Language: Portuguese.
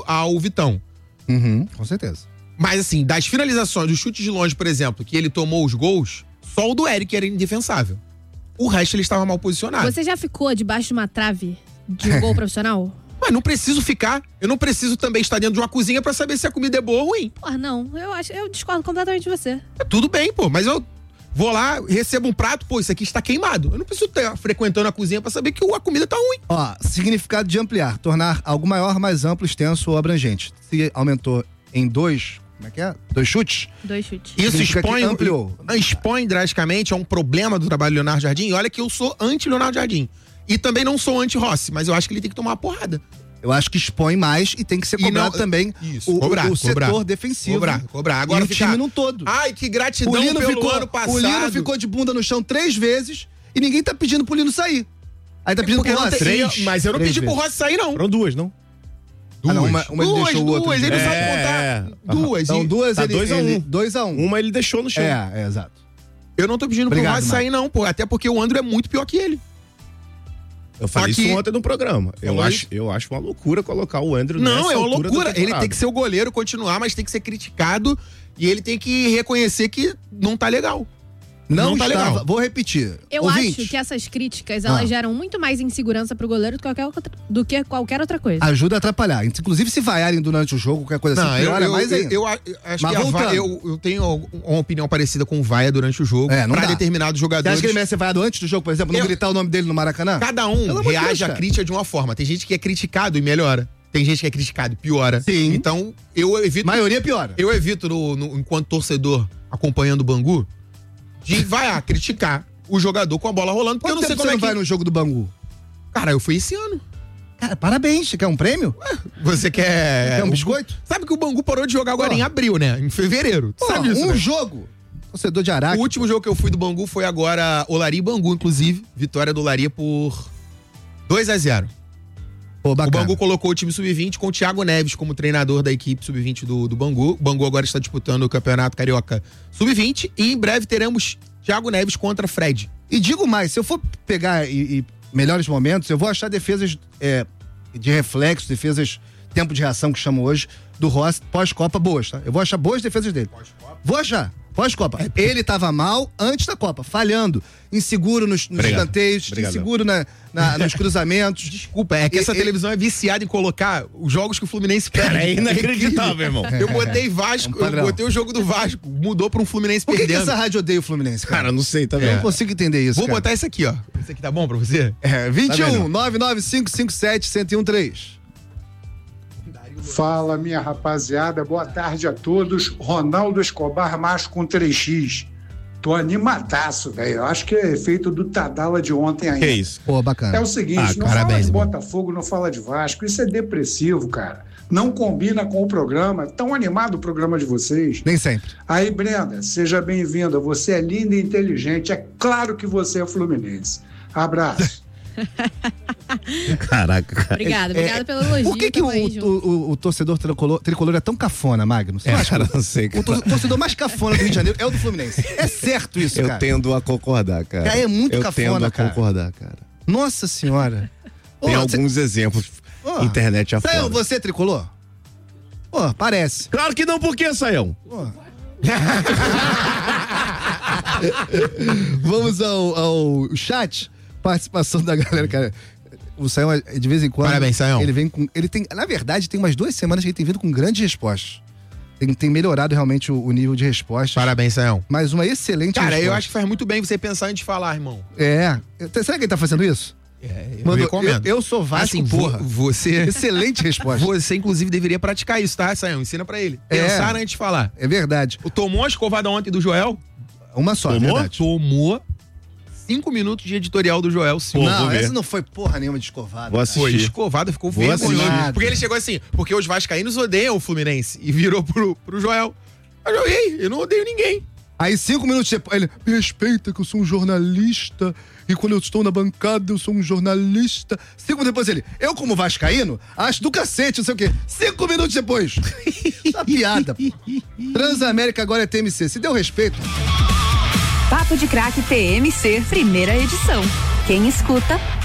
ao Vitão. Com certeza. Mas assim, das finalizações, dos chutes de longe, por exemplo, que ele tomou os gols, só o do Eric era indefensável. O resto ele estava mal posicionado. Você já ficou debaixo de uma trave de um gol profissional? Mas não preciso ficar. Eu não preciso também estar dentro de uma cozinha pra saber se a comida é boa ou ruim. Porra, não. Eu discordo completamente de você. Tudo bem, pô, mas eu vou lá, recebo um prato, pô, isso aqui está queimado. Eu não preciso estar frequentando a cozinha pra saber que a comida tá ruim. Ó, significado de ampliar, tornar algo maior, mais amplo, extenso ou abrangente. Se aumentou em 2 chutes? 2 chutes. Isso ampliou. Expõe drasticamente a um problema do trabalho do Leonardo Jardim. E olha que eu sou anti-Leonardo Jardim. E também não sou anti-Rossi, mas eu acho que ele tem que tomar uma porrada. Eu acho que expõe mais e tem que ser cobrado também o setor defensivo. Cobrar. Agora e o time num todo. Ai, que gratidão pelo ano passado. O Lino ficou de bunda no chão 3 vezes e ninguém tá pedindo pro Lino sair. Aí tá pedindo pro Rossi. Mas eu não pedi pro Rossi sair, não. Foram 2, não? Uma ele deixou o outro. Ele não sabe contar. Duas. Então, 2 tá ele... 2-1. Uma ele deixou no chão. É, exato. Eu não tô pedindo pro Rossi sair, não, pô. Até porque o André é muito pior que ele. Eu falei isso ontem no programa. Eu acho uma loucura colocar o Andrew nessa altura. Não, é uma loucura. Ele tem que ser o goleiro, continuar, mas tem que ser criticado. E ele tem que reconhecer que não tá legal. Não tá legal. Vou repetir. Eu acho que essas críticas, elas geram muito mais insegurança pro goleiro do que qualquer outra coisa. Ajuda a atrapalhar. Inclusive, se vaiarem durante o jogo, qualquer coisa assim, pior é mais ainda. Eu acho que eu tenho uma opinião parecida com o Vaia durante o jogo. Pra determinados jogadores. Você acha que ele merece ser vaiado antes do jogo, por exemplo? Não gritar o nome dele no Maracanã? Cada um reage à crítica de uma forma. Tem gente que é criticado e melhora. Tem gente que é criticado e piora. Sim. Então, eu evito... Maioria piora. Eu evito, enquanto torcedor, acompanhando o Bangu, de criticar o jogador com a bola rolando, porque eu não sei como você vai no jogo do Bangu? Cara, eu fui esse ano. Cara, parabéns. Você quer um prêmio? Você quer um biscoito? Sabe que o Bangu parou de jogar agora em abril, né? Em fevereiro. Sabe isso, jogo. Torcedor de Araque. O último jogo que eu fui do Bangu foi agora Olaria e Bangu, inclusive. Vitória do Olaria por 2-0. Pô, o Bangu colocou o time sub-20 com o Thiago Neves como treinador da equipe sub-20 do Bangu. O Bangu agora está disputando o Campeonato Carioca sub-20 e em breve teremos Thiago Neves contra Fred. E digo mais, se eu for pegar melhores momentos, eu vou achar defesas de reflexo, defesas tempo de reação que chamam hoje, do Rossi pós-Copa boas, tá? Eu vou achar boas defesas dele. Vou achar. Pós-Copa. Ele tava mal antes da Copa, falhando. Inseguro nos escanteios, inseguro nos cruzamentos. Desculpa, é que essa televisão é viciada em colocar os jogos que o Fluminense perde. É inacreditável, irmão. Eu botei Vasco, eu botei o jogo do Vasco, mudou pra um Fluminense perdendo. Por que essa rádio odeia o Fluminense, cara? Cara, não sei, tá vendo? Eu não consigo entender isso, Vou botar esse aqui, ó. Esse aqui tá bom pra você? 21 99557 1013. Fala, minha rapaziada, boa tarde a todos. Ronaldo Escobar Macho com 3x. Tô animadaço, velho. Eu acho que é efeito do Tadala de ontem ainda. Que isso? Pô, bacana. É o seguinte, não fala de Botafogo, não fala de Vasco. Isso é depressivo, cara. Não combina com o programa. Tão animado o programa de vocês. Nem sempre. Aí, Brenda, seja bem-vinda. Você é linda e inteligente. É claro que você é fluminense. Abraço. Caraca, cara. Obrigada pelo elogio. Por que o torcedor tricolor é tão cafona, Magno? Você acha? Cara, não sei, cara. O torcedor mais cafona do Rio de Janeiro é o do Fluminense. É certo isso, cara. Eu tendo a concordar, cara. É muito cafona, cara. Eu tendo a concordar, cara. Nossa senhora. Tem alguns exemplos. Internet afora. Saião, você é tricolor? Pô, parece. Claro que não, por que, Saião? Vamos ao chat. Participação da galera, cara. O Saião, de vez em quando. Parabéns, Saião. Ele vem com. Na verdade, tem umas 2 semanas que ele tem vindo com grandes respostas. Tem melhorado realmente o nível de respostas. Parabéns, Saião. Mas uma excelente resposta. Cara, eu acho que faz muito bem você pensar antes de falar, irmão. Será que ele tá fazendo isso? Eu recomendo. Eu sou Vasco, assim, porra. Você... Excelente resposta. Você, inclusive, deveria praticar isso, tá, Saião? Ensina pra ele. Pensar antes de falar. É verdade. Tomou a escovada ontem do Joel? Uma só, é verdade. Tomou 5 minutos de editorial do Joel Silva. Não, essa não foi porra nenhuma de escovada. Vou assistir. Foi escovada, ficou vergonhoso. Porque ele chegou assim, porque os vascaínos odeiam o Fluminense. E virou pro Joel. Eu não odeio ninguém. Aí 5 minutos depois, ele, me respeita que eu sou um jornalista, e quando eu estou na bancada eu sou um jornalista. 5 minutos depois ele, eu como vascaíno, acho do cacete, não sei o quê. 5 minutos depois. Tá piada. Transamérica agora é TMC, se deu respeito. Papo de Craque TMC, primeira edição. Quem escuta,